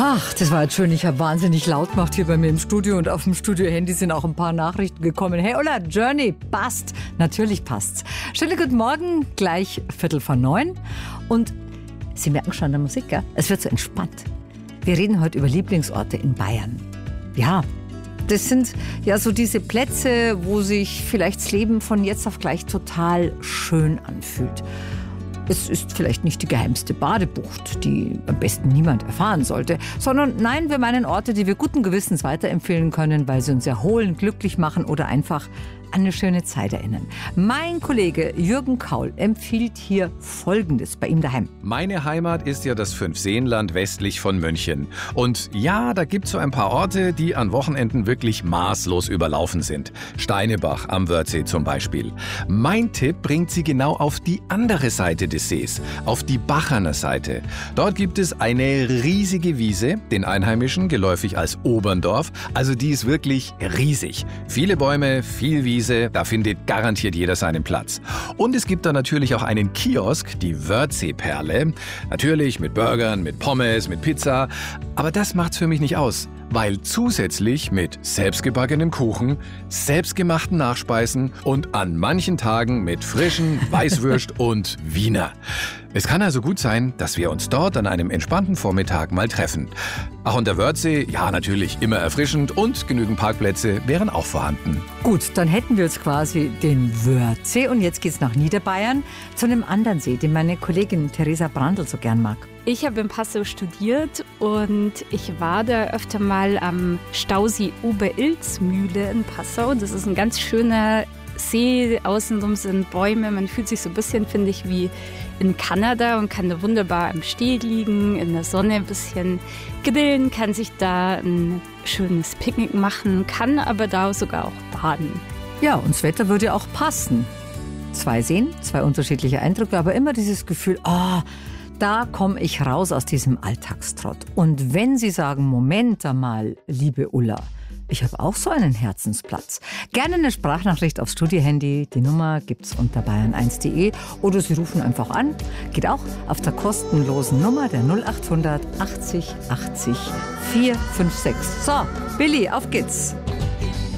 Ach, das war jetzt schön. Ich habe wahnsinnig laut gemacht hier bei mir im Studio und auf dem Studio-Handy sind auch ein paar Nachrichten gekommen. Hey Ulla, Journey, passt. Natürlich passt's. Schönen guten Morgen, gleich 8:45. Und Sie merken schon an der Musik, gell? Es wird so entspannt. Wir reden heute über Lieblingsorte in Bayern. Ja, das sind ja so diese Plätze, wo sich vielleicht das Leben von jetzt auf gleich total schön anfühlt. Es ist vielleicht nicht die geheimste Badebucht, die am besten niemand erfahren sollte, sondern nein, wir meinen Orte, die wir guten Gewissens weiterempfehlen können, weil sie uns erholen, glücklich machen oder einfach an eine schöne Zeit erinnern. Mein Kollege Jürgen Kaul empfiehlt hier Folgendes bei ihm daheim. Meine Heimat ist ja das Fünfseenland westlich von München. Und ja, da gibt's so ein paar Orte, die an Wochenenden wirklich maßlos überlaufen sind. Steinebach am Wörthsee zum Beispiel. Mein Tipp bringt Sie genau auf die andere Seite des Sees, auf die Bacherner Seite. Dort gibt es eine riesige Wiese, den Einheimischen geläufig als Oberndorf. Also die ist wirklich riesig. Viele Bäume, viel Wiese. Da findet garantiert jeder seinen Platz. Und es gibt da natürlich auch einen Kiosk, die Wörthsee-Perle. Natürlich mit Burgern, mit Pommes, mit Pizza. Aber das macht's für mich nicht aus. Weil zusätzlich mit selbstgebackenem Kuchen, selbstgemachten Nachspeisen und an manchen Tagen mit frischen Weißwürst und Wiener. Es kann also gut sein, dass wir uns dort an einem entspannten Vormittag mal treffen. Ach, und der Wörthsee, ja natürlich immer erfrischend und genügend Parkplätze wären auch vorhanden. Gut, dann hätten wir jetzt quasi den Wörthsee und jetzt geht's nach Niederbayern zu einem anderen See, den meine Kollegin Theresa Brandl so gern mag. Ich habe in Passau studiert und ich war da öfter mal am Stausee Oberilzmühle in Passau. Das ist ein ganz schöner See, außenrum sind Bäume. Man fühlt sich so ein bisschen, finde ich, wie in Kanada und kann da wunderbar am Steg liegen, in der Sonne ein bisschen grillen, kann sich da ein schönes Picknick machen, kann aber da sogar auch baden. Ja, und das Wetter würde auch passen. 2 Seen, 2 unterschiedliche Eindrücke, aber immer dieses Gefühl, da komme ich raus aus diesem Alltagstrott. Und wenn Sie sagen, Moment einmal, liebe Ulla, ich habe auch so einen Herzensplatz. Gerne eine Sprachnachricht aufs Studiohandy. Die Nummer gibt's unter bayern1.de oder Sie rufen einfach an. Geht auch auf der kostenlosen Nummer der 0800 80 80 456. So, Billy, auf geht's.